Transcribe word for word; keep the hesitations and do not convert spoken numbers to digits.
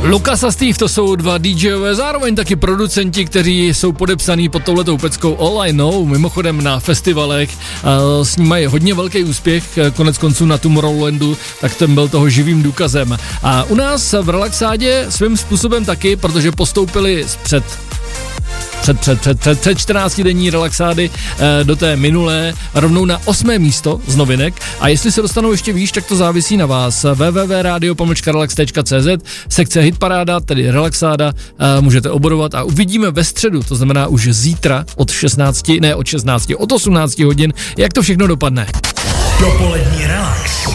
Lukas a Steve, to jsou dva DJové, zároveň taky producenti, kteří jsou podepsaný pod touhletou peckou All I Know, mimochodem na festivalech, s nimi mají hodně velký úspěch, konec konců na Tomorrowlandu, tak ten byl toho živým důkazem. A u nás v Relaxádě svým způsobem taky, protože postoupili zpřed Před, před, před, před, před čtrnáctidenní relaxády e, do té minulé rovnou na osmé místo z novinek a jestli se dostanou ještě výš, tak to závisí na vás. w w w tečka radio pomlčka relax tečka c z, sekce hitparáda, tedy relaxáda, e, můžete obodovat a uvidíme ve středu, to znamená už zítra od šestnácti, ne od šestnácti, od osmnácti hodin, jak to všechno dopadne. Dopolední relax.